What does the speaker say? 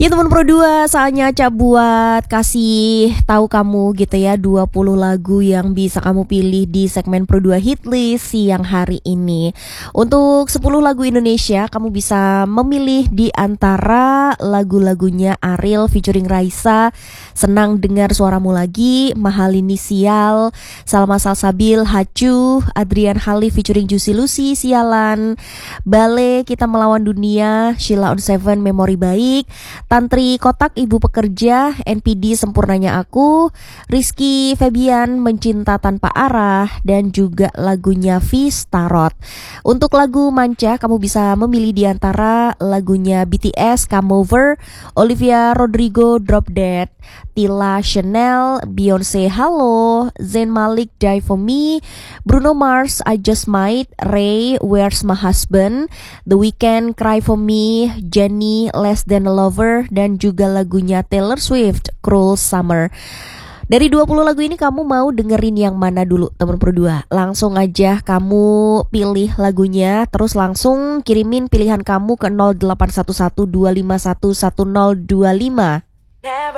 Ya teman Pro 2, saatnya Acak buat kasih tahu kamu gitu ya 20 lagu yang bisa kamu pilih di segmen Pro 2 Hitlist siang hari ini. Untuk 10 lagu Indonesia, kamu bisa memilih di antara lagu-lagunya Ariel featuring Raisa, Senang Dengar Suaramu Lagi, Mahal Inisial, Salma Salsabil, Hacu, Adrian Halif featuring Juicy Lucy, Sialan, Bale, Kita Melawan Dunia, Sheila on Seven, Memori Baik, Tantri Kotak, Ibu Pekerja, NPD Sempurnanya Aku, Rizky Febian, Mencinta Tanpa Arah, dan juga lagunya Vistarot. Untuk lagu Manca, kamu bisa memilih di antara lagunya BTS, Come Over, Olivia Rodrigo, Drop Dead, Tila Chanel, Beyonce, Halo, Zayn Malik, Die For Me, Bruno Mars, I Just Might, Ray, Where's My Husband, The Weeknd, Cry For Me, Jennie, Less Than a Lover, dan juga lagunya Taylor Swift, Cruel Summer. Dari 20 lagu ini kamu mau dengerin yang mana dulu teman Pro 2? Langsung aja kamu pilih lagunya, terus langsung kirimin pilihan kamu ke 0811 251 1025.